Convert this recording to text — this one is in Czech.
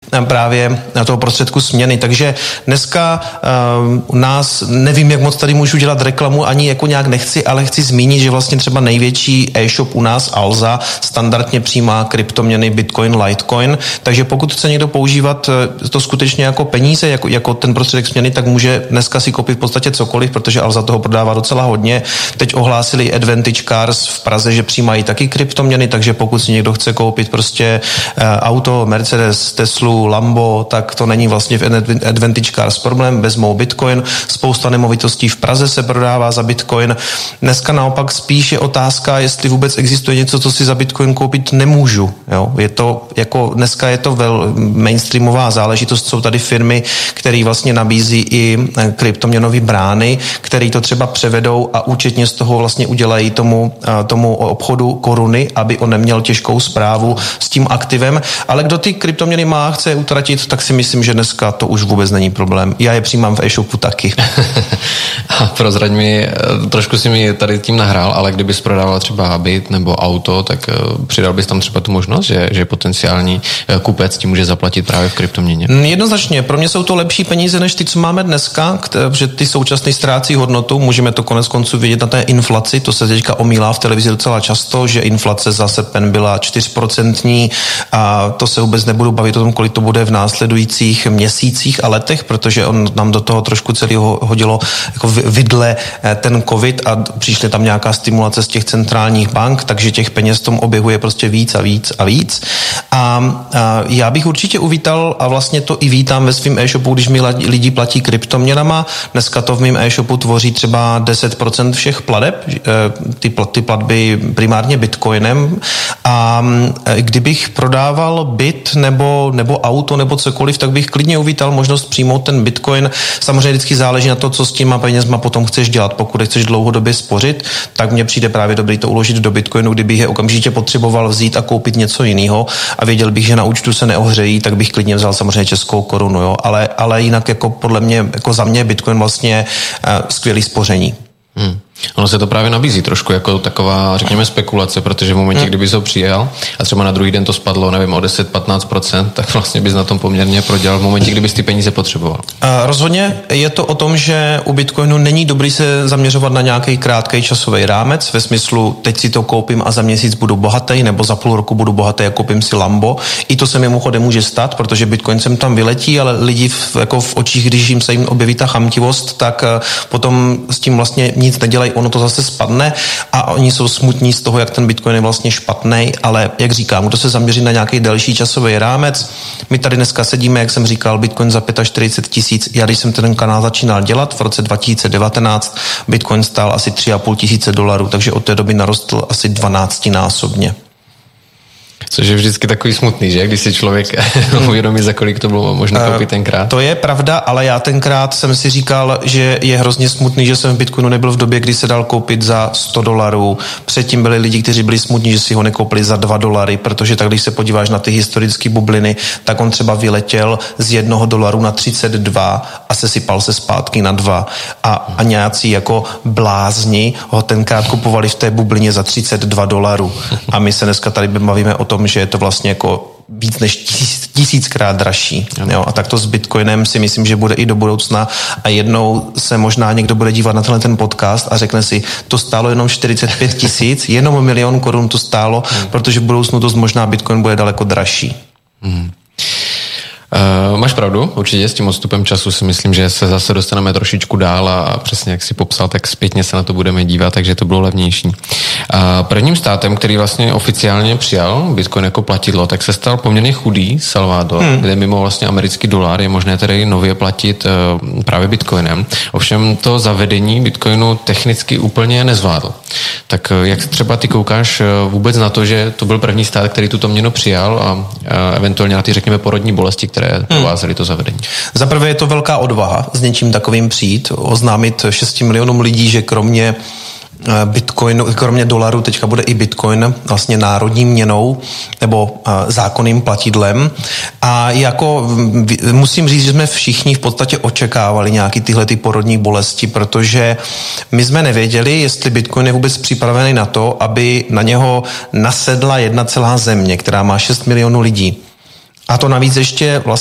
právě toho prostředku směny. Takže dneska nás, nevím, jak moc tady můžu dělat reklamu, ani jako nějak nechci, ale chci zmínit, že vlastně třeba největší e-shop u nás, Alza, standardně přijímá kryptoměny Bitcoin, Litecoin, takže pokud chce někdo používat to skutečně jako peníze, jako ten prostředek směny, tak může dneska si koupit v podstatě cokoliv, protože Alza toho prodává docela hodně. Teď ohlásili Advantage Cars v Praze, že přijímají taky kryptoměny, takže pokud si někdo chce koupit prostě auto, Mercedes, Teslu, Lambo, tak to není vlastně v Advantage Cars problém, vezmou Bitcoin. Spousta nemovitostí v Praze se prodává za Bitcoin. Dneska naopak spíš je otázka, jestli vůbec existuje něco, co si za Bitcoin koupit nemůžu. Jo? Je to jako dneska je to mainstreamová záležitost, jsou tady firmy, které vlastně nabízí i kryptoměnové brány, které to třeba převedou a účetně z toho vlastně udělají tomu obchodu koruny, aby on neměl těžkou správu s tím aktivem, ale kdo ty kryptoměny má, chce je utratit, tak si myslím, že dneska to už vůbec není problém. Já je přijímám v e-shopu taky. A prozraď mi, trošku si mi tady tím nahrál, ale kdybys prodával třeba byt nebo auto, tak přidal bys tam třeba tu možnost, že potenciální kupec ti může zaplatit právě v kryptoměně? Jednoznačně. Pro mě jsou to lepší peníze, než ty, co máme dneska, že ty současné ztrácí hodnotu. Můžeme to konec konců vidět na té inflaci. To se teďka omílá v televizi docela často, že inflace za srpen byla 4% a to se vůbec nebudu bavit o tom, kolik to bude v následujících měsících a letech, protože on nám do toho trošku celého hodilo jako vidle ten covid a přišly tam nějaká stimulace z těch centrálních bank, takže těch peněz v tom oběhuje prostě víc a víc a víc. A já bych určitě uvítal a vlastně to i vítám ve svém e-shopu, když mi lidi platí kryptoměnama. Dneska to v mém e-shopu tvoří třeba 10% všech plateb, ty platby primárně bitcoinem a kdybych prodával byt nebo auto nebo cokoliv, tak bych klidně uvítal možnost přijmout ten bitcoin. Samozřejmě vždycky záleží na to, co s těma penězma potom chceš dělat. Pokud chceš dlouhodobě spořit, tak mně přijde právě dobrý to uložit do bitcoinu, kdybych je okamžitě potřeboval vzít a koupit něco jiného a věděl bych, že na účtu se neohřejí, tak bych klidně vzal samozřejmě českou korunu, jo? Ale jinak jako podle mě, jako za mě bitcoin vlastně skvělý spoření. Ono se to právě nabízí trošku jako taková, řekněme, spekulace, protože v momentě, kdyby jsi ho přijel a třeba na druhý den to spadlo, nevím, o 10-15%, tak vlastně bys na tom poměrně prodělal v momentě, kdybys ty peníze potřeboval. Rozhodně je to o tom, že u Bitcoinu není dobrý se zaměřovat na nějaký krátký časový rámec, ve smyslu, teď si to koupím a za měsíc budu bohatý, nebo za půl roku budu bohatý a koupím si Lambo. I to se mimochodem může stát, protože Bitcoin sem tam vyletí, ale lidi v očích, když jim se jim objeví ta chamtivost, tak potom s tím vlastně nic nedělají, ono to zase spadne a oni jsou smutní z toho, jak ten Bitcoin je vlastně špatný, ale jak říkám, kdo se zaměří na nějaký delší časový rámec, my tady dneska sedíme, jak jsem říkal, Bitcoin za 45 000, já když jsem ten kanál začínal dělat v roce 2019, Bitcoin stál asi $3,500, takže od té doby narostl asi 12násobně. Což je vždycky takový smutný, že? Když si člověk uvědomí, za kolik to bylo možná koupit tenkrát. To je pravda, ale já tenkrát jsem si říkal, že je hrozně smutný, že jsem v Bitcoinu nebyl v době, kdy se dal koupit za $100. Předtím byli lidi, kteří byli smutní, že si ho nekoupili za $2, protože tak, když se podíváš na ty historické bubliny, tak on třeba vyletěl z $1 na 32 a sesypal se zpátky na 2. A nějací jako blázni ho tenkrát kupovali v té bublině za $32. A my se dneska tady bavíme o tom, že je to vlastně jako víc než 1000krát dražší. Jo? A tak to s Bitcoinem si myslím, že bude i do budoucna a jednou se možná někdo bude dívat na ten podcast a řekne si, to stálo jenom 45 000, jenom $1 000 000 korun to stálo, protože v budoucnu dost možná Bitcoin bude daleko dražší. Máš pravdu, určitě s tím odstupem času si myslím, že se zase dostaneme trošičku dál a přesně jak si popsal, tak zpětně se na to budeme dívat, takže to bylo levnější. Prvním státem, který vlastně oficiálně přijal Bitcoin jako platidlo, tak se stal poměrně chudý Salvador, kde mimo vlastně americký dolar je možné tedy nově platit právě Bitcoinem. Ovšem to zavedení Bitcoinu technicky úplně nezvládl. Tak jak třeba ty koukáš vůbec na to, že to byl první stát, který tuto měnu přijal a eventuálně na ty, řekněme, porodní bolesti, které provázely to zavedení? Za prvé je to velká odvaha s něčím takovým přijít, oznámit 6 milionům lidí, že kromě Bitcoinu, kromě dolaru teďka bude i Bitcoin vlastně národní měnou nebo zákonným platidlem. A jako musím říct, že jsme všichni v podstatě očekávali nějaký tyhle ty porodní bolesti, protože my jsme nevěděli, jestli Bitcoin je vůbec připravený na to, aby na něho nasedla jedna celá země, která má 6 milionů lidí. A to navíc ještě vlastně